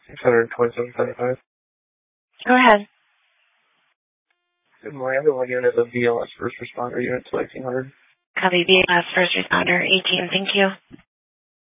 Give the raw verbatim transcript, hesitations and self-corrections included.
six hundred twenty-seven seventy-five. Go ahead. Good morning. I have one unit of B L S first responder unit to eighteen hundred. Copy B L S first responder eighteen. Thank you.